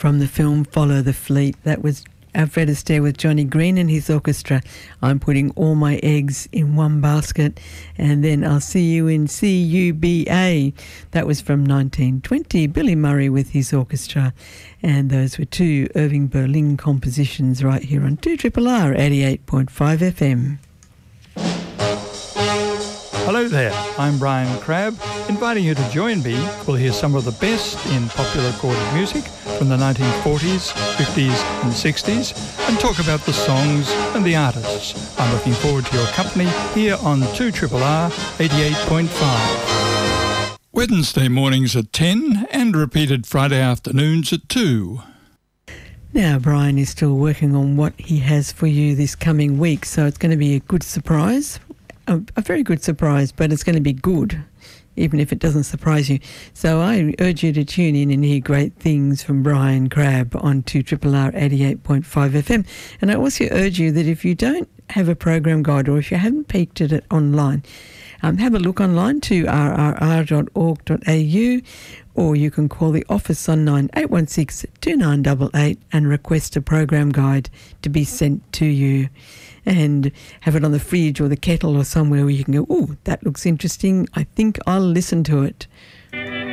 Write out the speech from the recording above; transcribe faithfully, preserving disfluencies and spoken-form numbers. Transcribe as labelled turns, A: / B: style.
A: from the film Follow the Fleet. That was Fred Astaire with Johnny Green and his orchestra. I'm putting all my eggs in one basket. And then I'll see you in C U B A. That was from nineteen twenty. Billy Murray with his orchestra. And those were two Irving Berlin compositions right here on two R R R eighty-eight point five F M.
B: Hello there, I'm Brian Crabb, inviting you to join me. We'll hear some of the best in popular recorded music from the nineteen forties, fifties and sixties and talk about the songs and the artists. I'm looking forward to your company here on two R R R eighty-eight point five. Wednesday mornings at ten and repeated Friday afternoons at two.
A: Now, Brian is still working on what he has for you this coming week, so it's going to be a good surprise. A, a very good surprise, but it's going to be good, even if it doesn't surprise you. So I urge you to tune in and hear great things from Brian Crabb on two R R R eighty-eight point five F M. And I also urge you that if you don't have a program guide or if you haven't peeked at it online, um, have a look online to r r r dot org dot a u, or you can call the office on nine eight one six, two nine eight eight and request a program guide to be sent to you. And have it on the fridge or the kettle or somewhere where you can go, oh, that looks interesting. I think I'll listen to it.